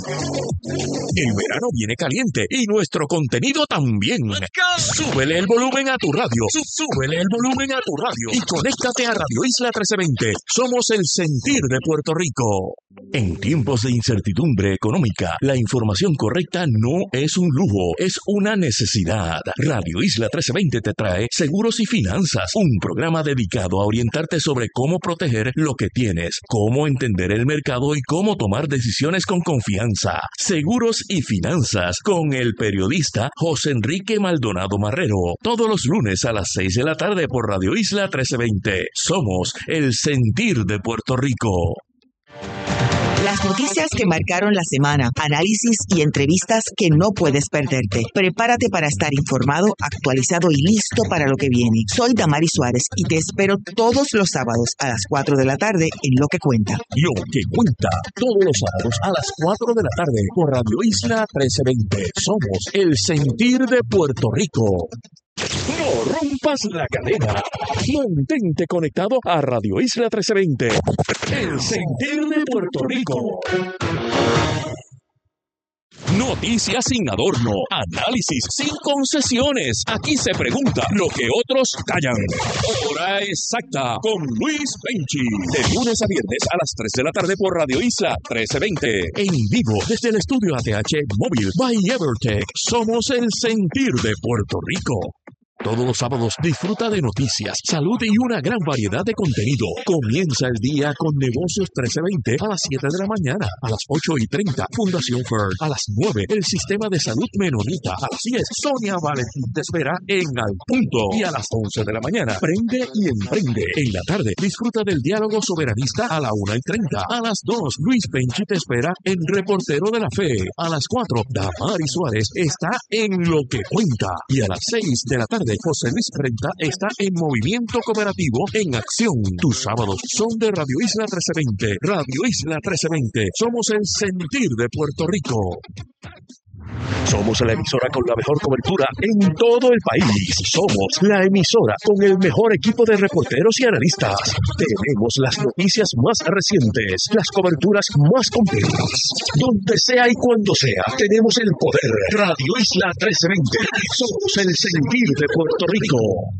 El verano viene caliente y nuestro contenido también. Súbele el volumen a tu radio. Súbele el volumen a tu radio. Y conéctate a Radio Isla 1320. Somos el sentir de Puerto Rico. En tiempos de incertidumbre económica, la información correcta no es un lujo, es una necesidad. Radio Isla 1320 te trae Seguros y Finanzas, un programa dedicado a orientarte sobre cómo proteger lo que tienes, cómo entender el mercado y cómo tomar decisiones con confianza. Seguros y Finanzas con el periodista José Enrique Maldonado Marrero. Todos los lunes a las 6 de la tarde por Radio Isla 1320. Somos el sentir de Puerto Rico. Las noticias que marcaron la semana, análisis y entrevistas que no puedes perderte. Prepárate para estar informado, actualizado y listo para lo que viene. Soy Damari Suárez y te espero todos los sábados a las 4 de la tarde en Lo que Cuenta. Lo que Cuenta, todos los sábados a las 4 de la tarde por Radio Isla 1320. Somos el sentir de Puerto Rico. No rompas la cadena. Mantente conectado a Radio Isla 1320. El sentir de Puerto Rico. Noticias sin adorno, análisis sin concesiones. Aquí se pregunta lo que otros callan. Hora exacta con Luis Penchi. De lunes a viernes a las 3 de la tarde por Radio Isla 1320. En vivo desde el estudio ATH Móvil by Evertech. Somos el sentir de Puerto Rico. Todos los sábados disfruta de noticias, salud y una gran variedad de contenido. Comienza el día con Negocios 1320 a las 7 de la mañana. A las 8:30, Fundación Fern. A las 9, el Sistema de Salud Menonita. A las 10, Sonia Valentín te espera en Al Punto. Y a las 11 de la mañana, Prende y Emprende. En la tarde, disfruta del diálogo soberanista a la 1:30. A las 2, Luis Penchi te espera en Reportero de la Fe. A las 4, Damari Suárez está en Lo que Cuenta. Y a las 6 de la tarde, José Luis Frenta está en Movimiento Cooperativo en Acción. Tus sábados son de Radio Isla 1320. Radio Isla 1320. Somos el sentir de Puerto Rico. Somos la emisora con la mejor cobertura en todo el país. Somos la emisora con el mejor equipo de reporteros y analistas. Tenemos las noticias más recientes, las coberturas más completas. Donde sea y cuando sea, tenemos el poder. Radio Isla 1320. Somos el sentir de Puerto Rico.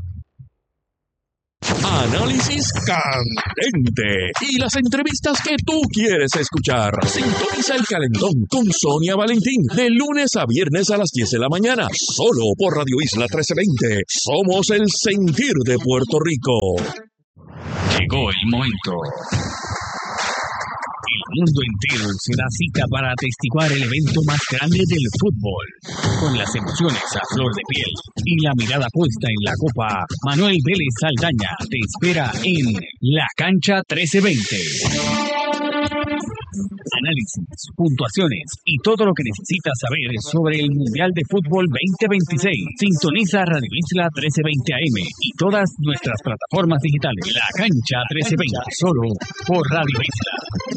Análisis candente y las entrevistas que tú quieres escuchar. Sintoniza el Calentón con Sonia Valentín de lunes a viernes a las 10 de la mañana, solo por Radio Isla 1320. Somos el sentir de Puerto Rico. Llegó el momento. El mundo entero se da cita para atestiguar el evento más grande del fútbol. Con las emociones a flor de piel y la mirada puesta en la copa, Manuel Vélez Saldaña te espera en La Cancha 1320. Análisis, puntuaciones y todo lo que necesitas saber sobre el Mundial de Fútbol 2026. Sintoniza Radio Isla 1320 AM y todas nuestras plataformas digitales. La Cancha 1320, solo por Radio Isla.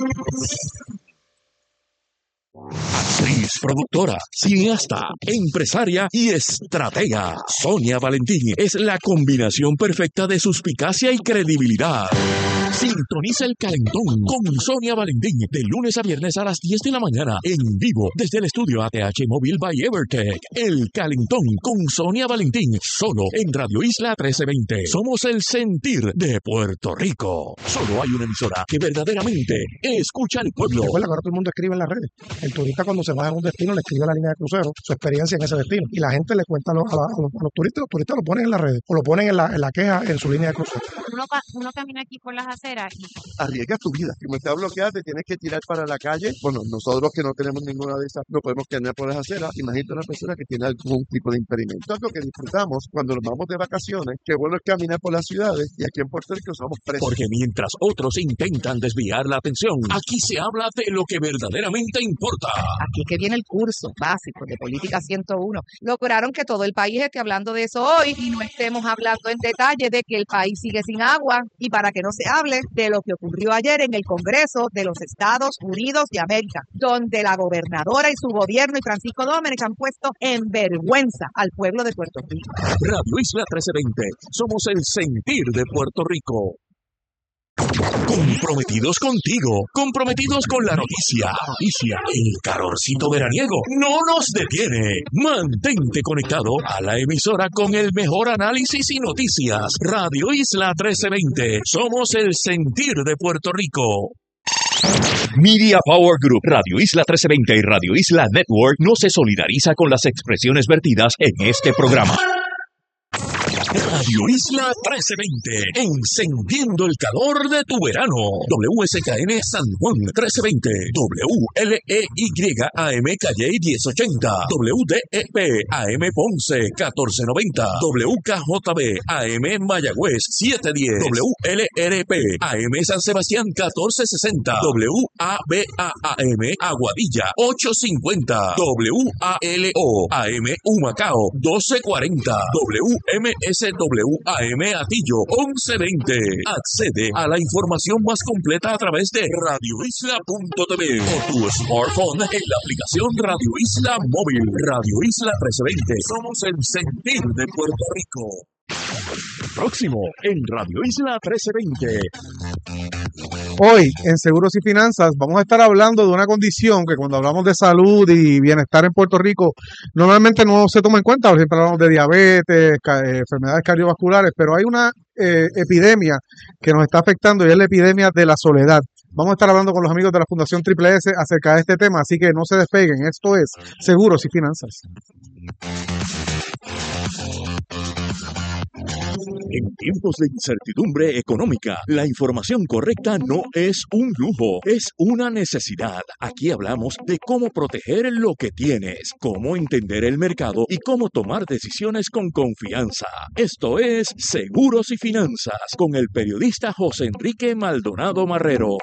Actriz, productora, cineasta, empresaria y estratega. Sonia Valentín es la combinación perfecta de suspicacia y credibilidad. Sintoniza el Calentón con Sonia Valentín de lunes a viernes a las 10 de la mañana en vivo desde el estudio ATH Móvil by Evertech. El Calentón con Sonia Valentín solo en Radio Isla 1320. Somos el sentir de Puerto Rico. Solo hay una emisora que verdaderamente escucha al pueblo. Recuerda que ahora todo el mundo escribe en las redes. El turista cuando se va a un destino le escribe a la línea de crucero su experiencia en ese destino y la gente le cuenta a los turistas. Los turistas lo ponen en las redes o lo ponen en la queja en su línea de crucero. Uno camina aquí por las aceras y arriesgas tu vida. Como está bloqueada, te tienes que tirar para la calle. Bueno, nosotros que no tenemos ninguna de esas, no podemos caminar por las aceras. Imagínate una persona que tiene algún tipo de impedimento. Es lo que disfrutamos cuando nos vamos de vacaciones. Qué bueno es caminar por las ciudades y aquí en Puerto Rico somos presos. Porque mientras otros intentan desviar la atención, aquí se habla de lo que verdaderamente importa. Aquí que viene el curso básico de Política 101. Lograron que todo el país esté hablando de eso hoy y no estemos hablando en detalle de que el país sigue sin agua y para que no se hable de lo que ocurrió ayer en el Congreso de los Estados Unidos de América, donde la gobernadora y su gobierno y Francisco Domenech han puesto en vergüenza al pueblo de Puerto Rico. Radio Isla 1320. Somos el sentir de Puerto Rico. Comprometidos contigo, comprometidos con la noticia. El calorcito veraniego no nos detiene. Mantente conectado a la emisora con el mejor análisis y noticias. Radio Isla 1320. Somos el sentir de Puerto Rico. Media Power Group, Radio Isla 1320 y Radio Isla Network no se solidariza con las expresiones vertidas en este programa. Radio Isla 1320, encendiendo el calor de tu verano. WSKN San Juan 1320, WLEY AM Calle 1080, WDEP AM Ponce 1490, WKJB AM Mayagüez 710, WLRP AM San Sebastián 1460, WABA-AM Aguadilla 850, WALO AM Humacao 1240, WMSWAM Atillo 1120. Accede a la información más completa a través de radioisla.tv o tu smartphone en la aplicación Radio Isla Móvil. Radio Isla 1320. Somos el sentir de Puerto Rico. Próximo en Radio Isla 1320. Hoy en Seguros y Finanzas vamos a estar hablando de una condición que cuando hablamos de salud y bienestar en Puerto Rico normalmente no se toma en cuenta. Siempre hablamos de diabetes, enfermedades cardiovasculares, pero hay una epidemia que nos está afectando y es la epidemia de la soledad. Vamos a estar hablando con los amigos de la Fundación Triple S acerca de este tema, así que no se despeguen. Esto es Seguros y Finanzas. En tiempos de incertidumbre económica, la información correcta no es un lujo, es una necesidad. Aquí hablamos de cómo proteger lo que tienes, cómo entender el mercado y cómo tomar decisiones con confianza. Esto es Seguros y Finanzas con el periodista José Enrique Maldonado Marrero.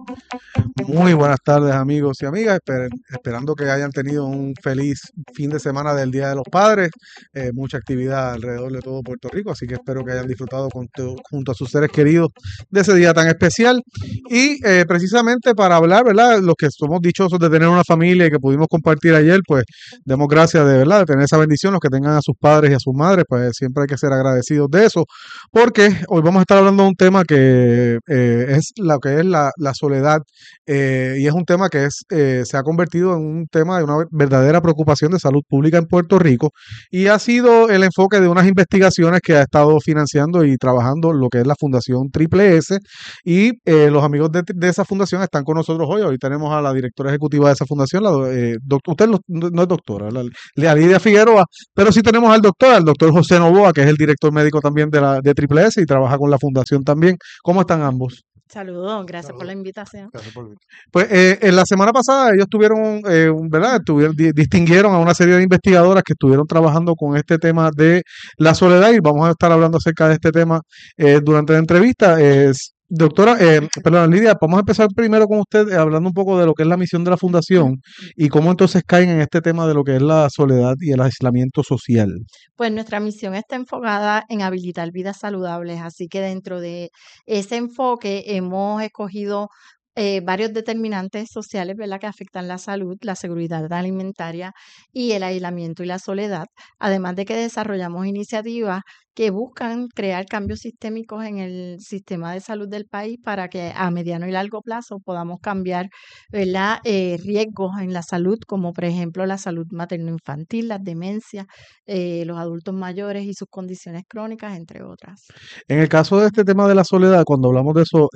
Muy buenas tardes, amigos y amigas. Esperando que hayan tenido un feliz fin de semana del Día de los Padres. Mucha actividad alrededor de todo Puerto Rico, así que espero que hayan disfrutado junto a sus seres queridos de ese día tan especial. Y precisamente para hablar, ¿verdad? Los que somos dichosos de tener una familia y que pudimos compartir ayer, pues demos gracias de verdad de tener esa bendición. Los que tengan a sus padres y a sus madres, pues siempre hay que ser agradecidos de eso, porque hoy vamos a estar hablando de un tema que es lo que es la soledad. Y es un tema que se ha convertido en un tema de una verdadera preocupación de salud pública en Puerto Rico y ha sido el enfoque de unas investigaciones que ha estado financiando y trabajando lo que es la Fundación Triple S y los amigos de esa fundación están con nosotros hoy. Hoy tenemos a la directora ejecutiva de esa fundación, usted no es doctora, la Lidia Figueroa, pero sí tenemos al doctor José Novoa, que es el director médico también de Triple S y trabaja con la fundación también. ¿Cómo están ambos? Saludos, gracias por la invitación. Pues en la semana pasada ellos tuvieron, ¿verdad? Distinguieron a una serie de investigadoras que estuvieron trabajando con este tema de la soledad y vamos a estar hablando acerca de este tema durante la entrevista. Doctora, Lidia, vamos a empezar primero con usted hablando un poco de lo que es la misión de la fundación y cómo entonces caen en este tema de lo que es la soledad y el aislamiento social. Pues nuestra misión está enfocada en habilitar vidas saludables, así que dentro de ese enfoque hemos escogido varios determinantes sociales, ¿verdad?, que afectan la salud, la seguridad alimentaria y el aislamiento y la soledad, además de que desarrollamos iniciativas que buscan crear cambios sistémicos en el sistema de salud del país para que a mediano y largo plazo podamos cambiar, ¿verdad?, riesgos en la salud, como por ejemplo la salud materno-infantil, las demencias, los adultos mayores y sus condiciones crónicas, entre otras. En el caso de este tema de la soledad, cuando hablamos de eso,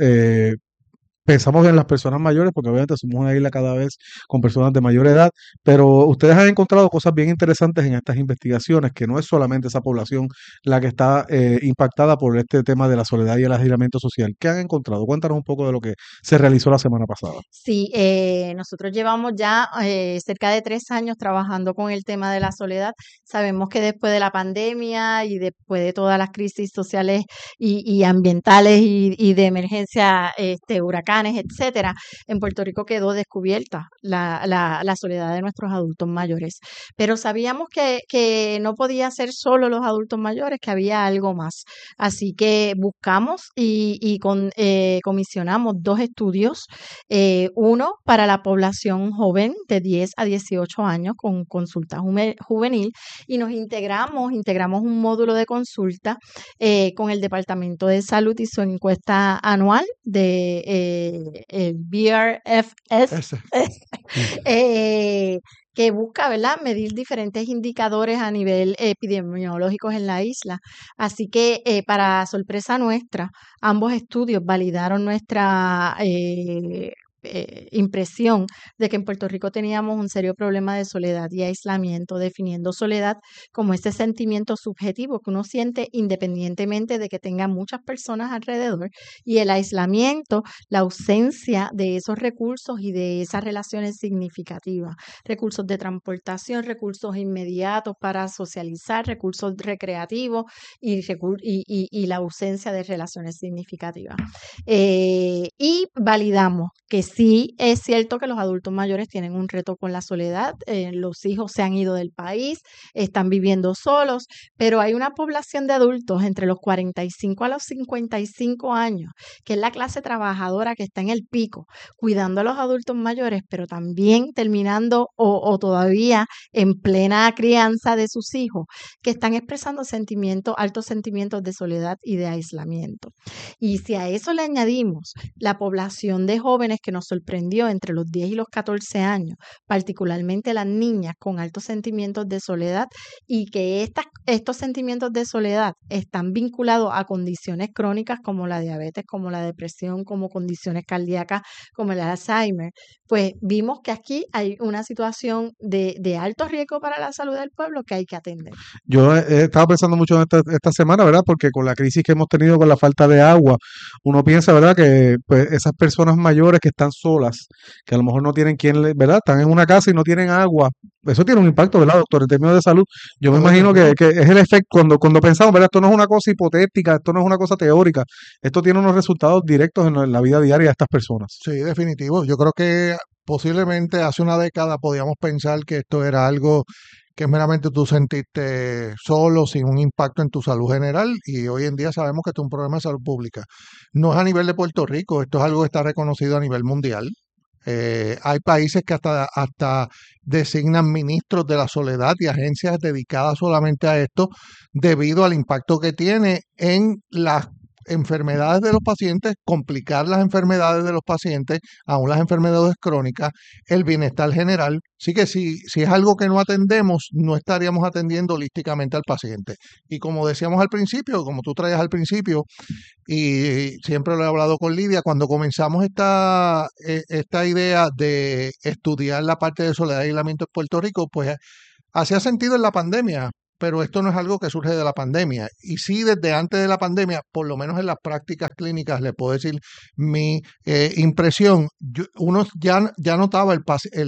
pensamos en las personas mayores, porque obviamente somos una isla cada vez con personas de mayor edad, pero ustedes han encontrado cosas bien interesantes en estas investigaciones, que no es solamente esa población la que está impactada por este tema de la soledad y el aislamiento social. ¿Qué han encontrado? Cuéntanos un poco de lo que se realizó la semana pasada. Sí, nosotros llevamos ya cerca de 3 años trabajando con el tema de la soledad. Sabemos que después de la pandemia y después de todas las crisis sociales y ambientales y de emergencia, huracanes, huracanes, etcétera, en Puerto Rico quedó descubierta la soledad de nuestros adultos mayores. Pero sabíamos que no podía ser solo los adultos mayores, que había algo más. Así que buscamos y comisionamos 2 estudios, uno para la población joven de 10 a 18 años con consulta juvenil, y nos integramos un módulo de consulta con el Departamento de Salud y su encuesta anual de el BRFS, que busca, ¿verdad?, medir diferentes indicadores a nivel epidemiológico en la isla. Así que, para sorpresa nuestra, ambos estudios validaron nuestra impresión de que en Puerto Rico teníamos un serio problema de soledad y aislamiento, definiendo soledad como ese sentimiento subjetivo que uno siente independientemente de que tenga muchas personas alrededor, y el aislamiento, la ausencia de esos recursos y de esas relaciones significativas, recursos de transportación, recursos inmediatos para socializar, recursos recreativos y la ausencia de relaciones significativas. Y validamos que sí es cierto que los adultos mayores tienen un reto con la soledad, los hijos se han ido del país, están viviendo solos, pero hay una población de adultos entre los 45 a los 55 años, que es la clase trabajadora que está en el pico, cuidando a los adultos mayores, pero también terminando o todavía en plena crianza de sus hijos, que están expresando altos sentimientos de soledad y de aislamiento. Y si a eso le añadimos la población de jóvenes que nos sorprendió entre los 10 y los 14 años, particularmente las niñas con altos sentimientos de soledad, y que estos sentimientos de soledad están vinculados a condiciones crónicas como la diabetes, como la depresión, como condiciones cardíacas, como el Alzheimer, pues vimos que aquí hay una situación de alto riesgo para la salud del pueblo que hay que atender. Yo he estado pensando mucho en esta semana, ¿verdad? Porque con la crisis que hemos tenido con la falta de agua, uno piensa, ¿verdad?, que pues, esas personas mayores que están solas, que a lo mejor no tienen ¿verdad? Están en una casa y no tienen agua. Eso tiene un impacto, ¿verdad, doctor? En términos de salud, yo me imagino que es el efecto, cuando pensamos, ¿verdad? Esto no es una cosa hipotética, esto no es una cosa teórica, esto tiene unos resultados directos en la vida diaria de estas personas. Sí, definitivo. Yo creo que posiblemente hace una década podíamos pensar que esto era algo que meramente tú sentiste solo, sin un impacto en tu salud general, y hoy en día sabemos que esto es un problema de salud pública. No es a nivel de Puerto Rico, esto es algo que está reconocido a nivel mundial. Hay países que hasta designan ministros de la soledad y agencias dedicadas solamente a esto debido al impacto que tiene en las enfermedades de los pacientes, complicar las enfermedades de los pacientes, aún las enfermedades crónicas, el bienestar general. Así que si es algo que no atendemos, no estaríamos atendiendo holísticamente al paciente. Y como decíamos al principio, como tú traías al principio, y siempre lo he hablado con Lidia, cuando comenzamos esta idea de estudiar la parte de soledad y aislamiento en Puerto Rico, pues hacía sentido en la pandemia, pero esto no es algo que surge de la pandemia. Y sí, desde antes de la pandemia, por lo menos en las prácticas clínicas, le puedo decir mi impresión, uno ya notaba